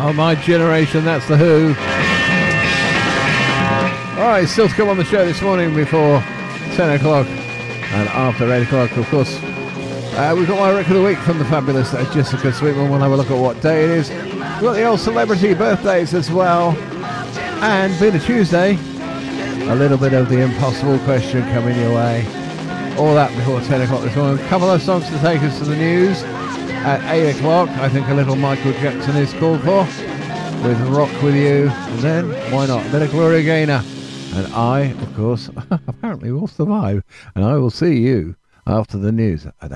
Oh, My Generation, that's The Who. Alright, still to come on the show this morning before 10 o'clock and after 8 o'clock, of course. We've got my record of the week from the fabulous Jessica Sweetman. We'll have a look at what day it is. We've got the old celebrity birthdays as well. And being a Tuesday, a little bit of the impossible question coming your way. All that before 10 o'clock this morning. A couple of songs to take us to the news. At 8 o'clock, I think a little Michael Jackson is called for, with Rock With You. And then, why not, a bit of Gloria Gaynor. And I, of course, apparently will survive. And I will see you after the news at